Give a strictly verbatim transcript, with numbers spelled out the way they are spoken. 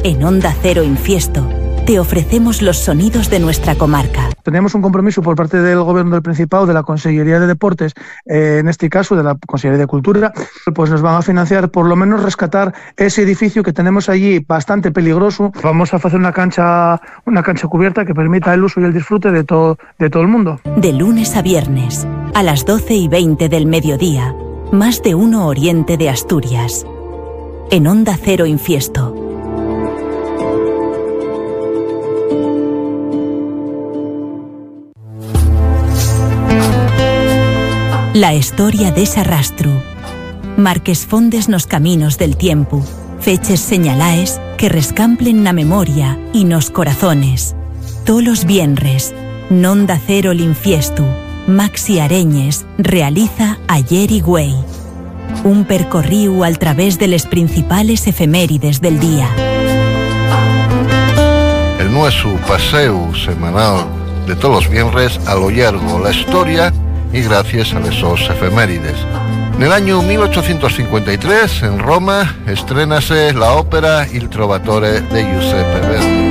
En Onda Cero Infiesto te ofrecemos los sonidos de nuestra comarca. Tenemos un compromiso por parte del Gobierno del Principado, de la Consellería de Deportes, eh, en este caso de la Consellería de Cultura, pues nos van a financiar por lo menos rescatar ese edificio que tenemos allí bastante peligroso. Vamos a hacer una cancha, una cancha cubierta que permita el uso y el disfrute de todo, de todo el mundo. De lunes a viernes, a las doce y veinte del mediodía, Más de Uno Oriente de Asturias. En Onda Cero Infiesto. La historia de Sarrastru. Marques fondes nos caminos del tiempo, feches señalaes que rescamplen na memoria y nos corazones. Tolos vienres, Nonda Cero Linfiestu, Maxi Areñes realiza Ayer y Güey. Un percorriu al través de les principales efemérides del día. El nuestro paseo semanal de todos los viernes a lo largo la historia y gracias a esos efemérides. En el año mil ochocientos cincuenta y tres, en Roma, estrénase la ópera Il Trovatore de Giuseppe Verdi.